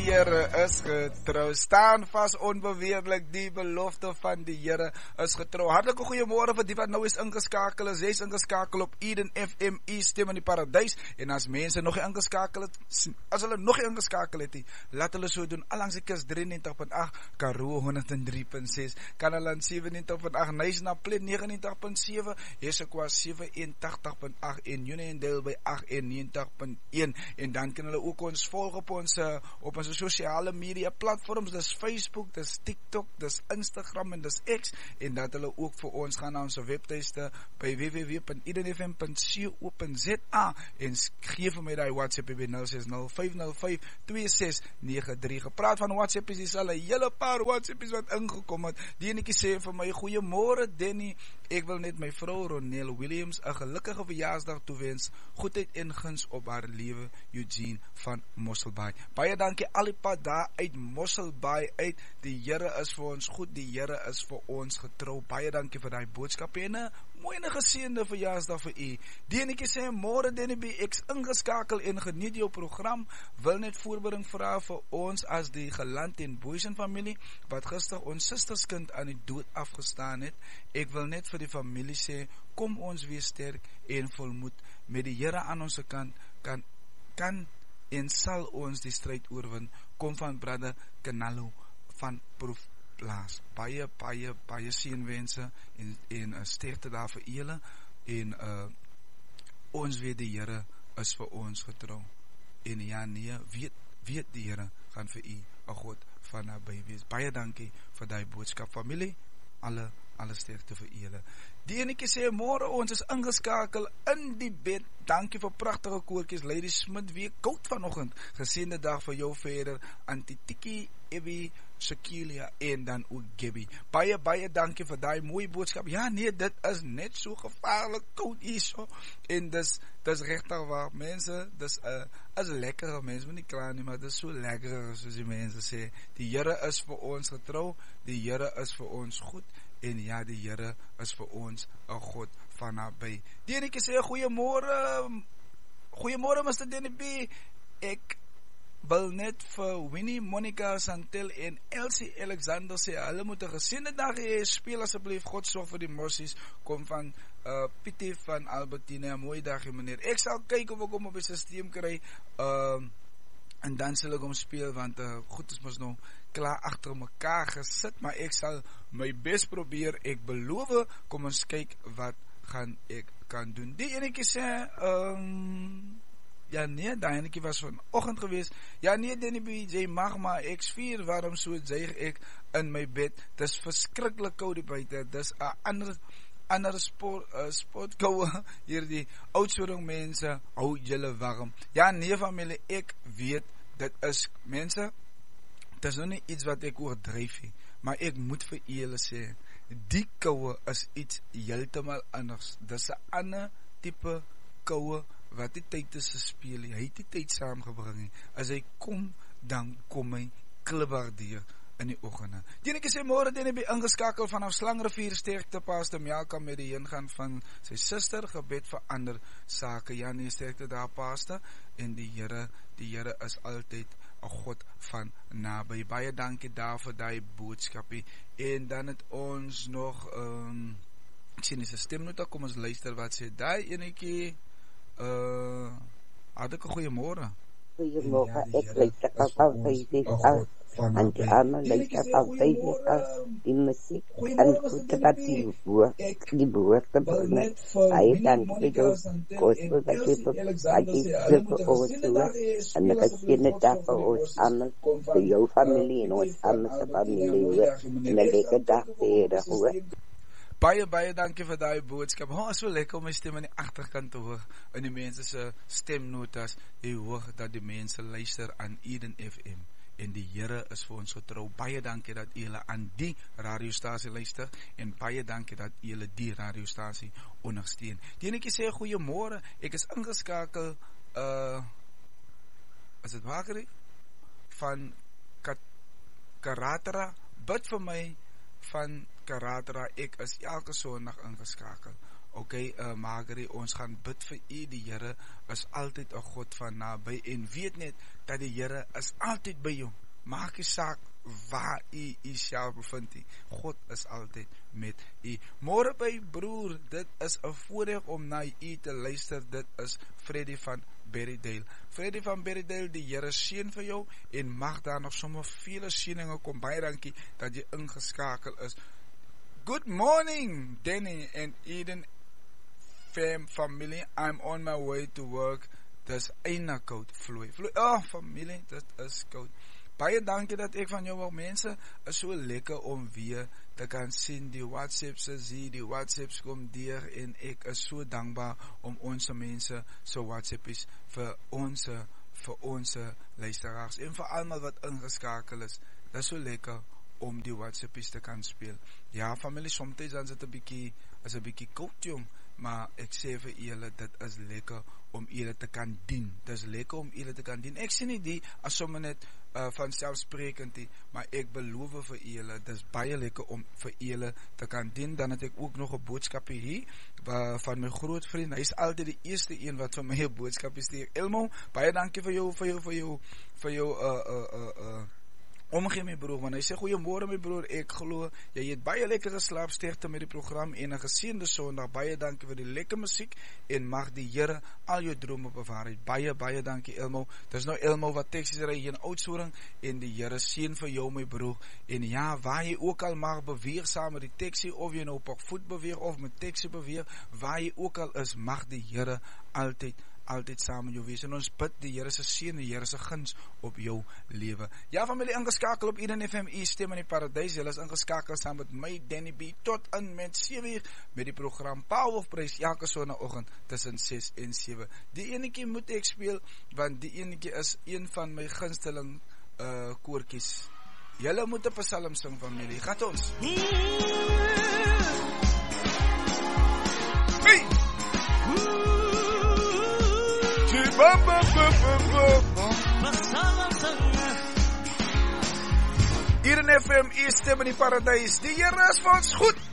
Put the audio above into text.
Here is getrou, staan vas onbeweerlik, die belofte van die Here is getrou. Hartlike goeiemôre vir die wat nou is ingeskakel is. Jy is ingeskakel op Eden FM, U stem in die paradys. En as mense nog nie ingeskakel het, as hulle nog nie ingeskakel het, laat hulle so doen. Allangs die kus 93.8, Karoo 103.6, Kanaland 97.8, Nysna Plet 99.7, Hesekwa 87.8 en Uniondale by 98.1. En dan kan hulle ook ons volg op ons sosiale media platforms, dis Facebook, dis TikTok, dis Instagram en dis X, en dat hulle ook vir ons gaan na ons webtuiste by www.edenfm.co.za en gee vir my die WhatsApp by 060-505-2693. Gepraat van WhatsApp is al 'n hele paar WhatsAppies wat ingekom het. Die enetjie sê vir my, goeiemôre Denny, ek wil net my vrou Ronel Williams 'n gelukkige verjaarsdag toewens, goedheid en guns op haar lewe, Eugene van Mosselbaai. Baie dankie al die pad daar uit Mosselbaai uit. Die Here is vir ons goed, die Here is vir ons getrou. Baie dankie vir daai boodskap en 'n mooi en geseënde verjaarsdag vir u. Die enetjie sê, môre DNB, ek's ingeskakel en geniet jou program. Wil net voorbereiding vra vir ons as die Geland en Boysen familie wat gister ons susterskind aan die dood afgestaan het. Ek wil net vir die familie sê, kom ons wees sterk en volmoed. Met die Here aan ons kant kan en sal ons die stryd oorwin. Kom van brother Canalo van Proefplaas. Baie seënwense en sterkte daar vir julle en ons weet die Here is vir ons getrou. En ja nee, weet die Here gaan vir u 'n God van naby wees. Baie dankie vir daai boodskap familie. Alle sterkte vir julle. Die enetjie sê, môre ons is ingeskakel in die bed. Dankie vir pragtige koortjies, Lady Smit, weer koud vanoggend. Geseënde dag vir jou verder, Antitiki, Ebi, Shakilia en dan ook Gabby. Baie dankie vir daai mooi boodskap. Ja nee, dit is net so gevaarlik koud hierso. En dis regtig waar, mense, dis is lekker, mense moet nie kla nie, maar dis so lekker soos die mense sê. Die Here is vir ons getrou, die Here is vir ons goed. En ja, die Here is vir ons 'n God van naby. Die enetjie sê, goeiemôre Mr. DNB. Ek wil net vir Winnie, Monica, Santel en Elsie Alexander sê, hulle moet 'n geseënde dag hê. Speel asseblief, God sorg vir die mossies. Kom van Pietie van Albertine. Mooi dag meneer. Ek sal kyk of ek hom op die stelsel kry. En dan sal ek hom speel, want goed is mos nou klaar agter mekaar gesit, maar ek sal my bes probeer, ek beloof, kom ons kyk wat gaan ek kan doen. Die enetjie sê, ja nee, daai enetjie was vanoggend gewees, ja nee, jy mag maar, ek svier, waarom so juig ek in my bed, dis verskriklik koud die buite, dis 'n ander sportkoue, hierdie oudsoring mense, hou julle warm. Ja nee familie, ek weet, dit is, mense, dit is nou nie iets wat ek oordryf nie, maar ek moet vir julle sê, die koue is iets heeltemal anders. Dis 'n ander tipe koue wat die tyd is gespeel, hy het die tyd saamgebring. As hy kom, dan kom hy klibbardeer in die oggende. Die enetjie sê, môre DNB ingeskakel vanaf Slangrivier, sterkte Pastor Melka met die heengaan van sy suster, gebed vir ander sake. Ja nee, sterkte daar Pastor, en die Here is altyd 'n God van naby. Baie dankie daar vir daai boodskapie. En dan het ons nog ek sien dis 'n stemnota, kom ons luister wat sê daai enetjie. Had ek 'n goeiemôre. Goeiemôre, ek luister al en die arme luister altyd die musiek en goed wat die woord te brengen. Hy dankie vir ons gospel dat jy vir ons en ek sien dit daar vir ons almal, vir jou familie en ons almal se familie, en 'n lekker dag verder, hoor. Baie dankie vir daai boodskap. Is so lekker om my stem aan die agterkant te hoor, in die mense se stemnotas. Jy hoor dat die mense luister aan Eden FM. En die Here is vir ons getrou. Baie dankie dat julle aan die radiostasie luister, en baie dankie dat julle die radiostasie ondersteun. Die enetjie sê, goeiemôre, ek is ingeskakel, is dit Wakkerie? Van Karatara, bid vir my van Karatara, ek is elke Sondag ingeskakel. Margaret, ons gaan bid vir u. Die Here is altyd 'n God van naby en weet net dat die Here is altyd by jou. Maak nie saak waar u self bevind. God is altyd met u. Môre by broer, dit is 'n voorreg om na u te luister. Dit is Freddy van Berrydale. Freddy van Berrydale, die Here seën vir jou en mag daar nog sommer vele seëninge kom. Baie dankie dat jy ingeskakel is. Good morning, Danny and Eden family. I'm on my way to work. Dis eina koud, Floy. Familie, dit is koud. Baie dankie dat ek van jou wil. Mense, is so lekker om weer te kan sien. Die WhatsApps die WhatsApps kom deur en ek is so dankbaar om ons mense so WhatsAppies vir ons luisteraars en vir almal wat ingeskakel is. Dit is so lekker om die WhatsAppies te kan speel. Ja, familie, soms dan is het 'n bietjie koud, jong, maar ek sê vir julle, dit is lekker om julle te kan dien. Dit is lekker om julle te kan dien. Ek sê nie die as sommer net vanselfsprekend, maar ek beloof vir julle, dit is baie lekker om vir julle te kan dien. Dan het ek ook nog 'n boodskapie hier van my groot vriend. Hy is altyd die eerste een wat vir my 'n boodskapie stuur. Elmo, baie dankie vir jou omgee my broer, want hy sê goeiemôre my broer, ek glo jy het baie lekker geslaap, sterkte met die program en 'n geseënde Sondag. Baie dankie vir die lekker musiek en mag die Here al jou drome bewaar. Baie dankie Elmo. Dis nou Elmo wat taxi ry hier in Oudtshoorn en die Here seën vir jou my broer. En ja, waar jy ook al mag beweeg saam met die taxi, of jy nou op voet beweeg of met taxi beweeg, waar jy ook al is, mag die Here altyd saam met jou wees. En ons bid die Here se seën, die Here se guns op jou lewe. Ja, familie, ingeskakel op Eden FM, u stem in die paradys. Julle is ingeskakel saam met my Danny B tot in met 7:00 met die program Power of Praise elke sonnaandoggend tussen 6 en 7. Die enetjie moet ek speel want die enetjie is een van my gunsteling koortjies. Julle moet 'n psalm sing, familie. Gaat ons. Hey! Eden FM, u stem in die paradys. Die Here is vir ons goed.